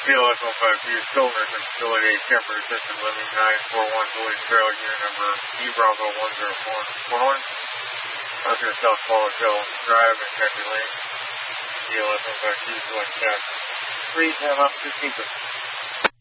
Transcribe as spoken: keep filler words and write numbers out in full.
T L S one five two, cylinder facility, temperature system, living nine four one, fully trail, unit number E Bravo one zero four one one. I was going to South Swallowtail Drive and Country Lane. T L S one five two, select task. Three, have up, fifteen.